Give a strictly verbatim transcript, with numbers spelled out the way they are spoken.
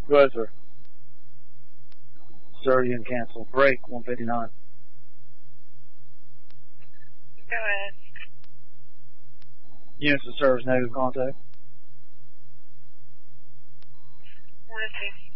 Go ahead, sir. Sir, you can cancel. Break one fifty-nine. Go ahead. Units of service, negative contact. One, two.